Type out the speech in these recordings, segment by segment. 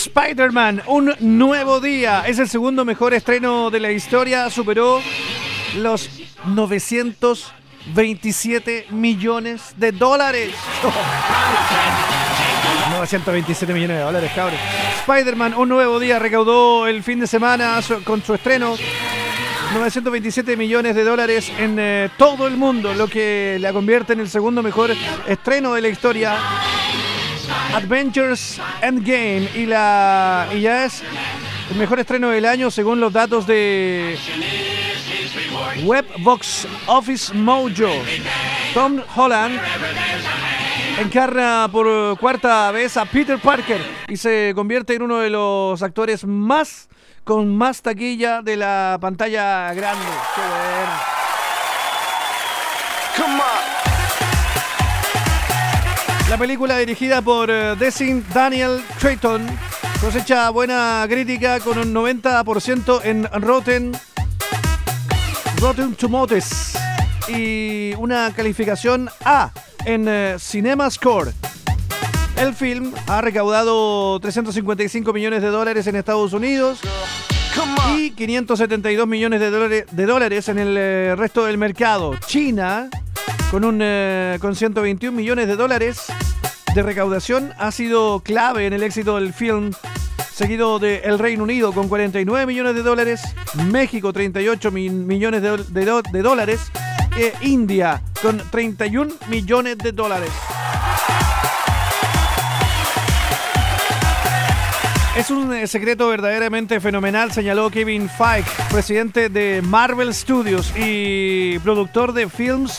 Spider-Man, un nuevo día. Es el segundo mejor estreno de la historia. Superó los 927 millones de dólares. 927 millones de dólares, cabrón. Spider-Man, un nuevo día, recaudó el fin de semana con su estreno 927 millones de dólares en todo el mundo, lo que la convierte en el segundo mejor estreno de la historia. Avengers Endgame y ya es el mejor estreno del año según los datos de Web Box Office Mojo. Tom Holland encarna por cuarta vez a Peter Parker y se convierte en uno de los actores con más taquilla de la pantalla grande. ¡Qué bueno! Come on. La película, dirigida por Daniel Cretton, cosecha buena crítica con un 90% en Rotten Tomatoes y una calificación A en CinemaScore. El film ha recaudado 355 millones de dólares en Estados Unidos y 572 millones de dólares en el resto del mercado. China, con 121 millones de dólares de recaudación, ha sido clave en el éxito del film, seguido de el Reino Unido con 49 millones de dólares, México 38 millones de dólares e India con 31 millones de dólares. Es un secreto verdaderamente fenomenal, señaló Kevin Feige, presidente de Marvel Studios y productor de films.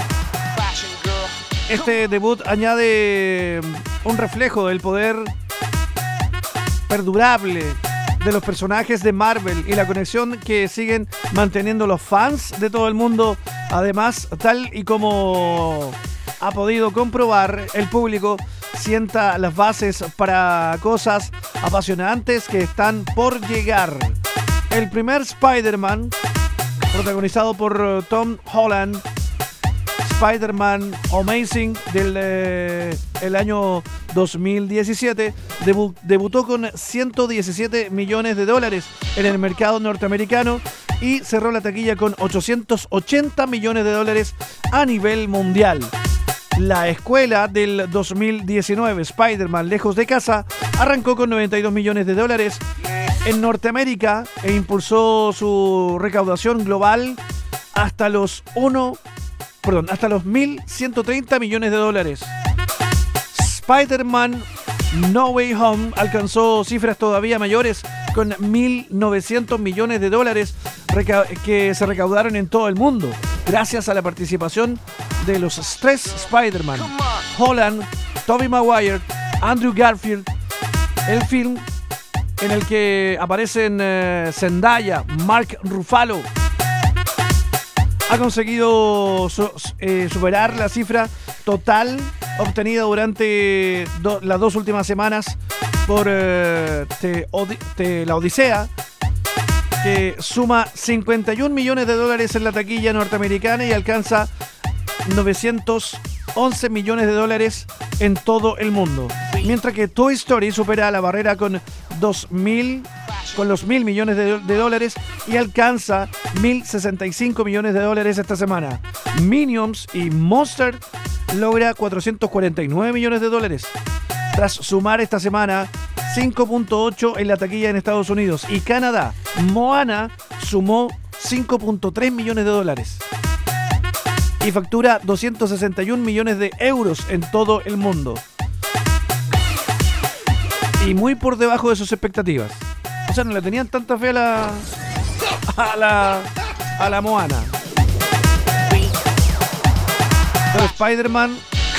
Este debut añade un reflejo del poder perdurable de los personajes de Marvel y la conexión que siguen manteniendo los fans de todo el mundo. Además, tal y como ha podido comprobar, el público sienta las bases para cosas apasionantes que están por llegar. El primer Spider-Man, protagonizado por Tom Holland, Spider-Man Amazing el año 2017, debutó con 117 millones de dólares en el mercado norteamericano y cerró la taquilla con 880 millones de dólares a nivel mundial. La escuela del 2019, Spider-Man Lejos de Casa, arrancó con 92 millones de dólares en Norteamérica e impulsó su recaudación global hasta los 1.130 millones de dólares. Spider-Man No Way Home alcanzó cifras todavía mayores con 1.900 millones de dólares que se recaudaron en todo el mundo, gracias a la participación de los tres Spider-Man, Holland, Tobey Maguire, Andrew Garfield. El film, en el que aparecen Zendaya, Mark Ruffalo, ha conseguido superar la cifra total obtenida durante las dos últimas semanas por La Odisea, que suma 51 millones de dólares en la taquilla norteamericana y alcanza 911 millones de dólares en todo el mundo. Mientras que Toy Story supera la barrera con los 1.000 millones de dólares y alcanza 1.065 millones de dólares esta semana. Minions y Monster logra 449 millones de dólares. Tras sumar esta semana 5.8 en la taquilla en Estados Unidos y Canadá, Moana sumó 5.3 millones de dólares y factura 261 millones de euros en todo el mundo. Y muy por debajo de sus expectativas. O sea, no le tenían tanta fe a la Moana. Pero Spider-Man,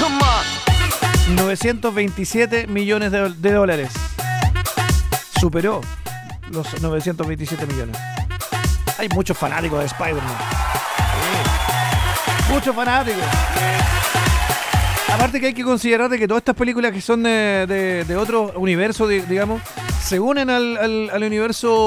927 millones de dólares. Superó los 927 millones. Hay muchos fanáticos de Spider-Man. Muchos fanáticos. Aparte que hay que considerar de que todas estas películas que son de otro universo, digamos, se unen al universo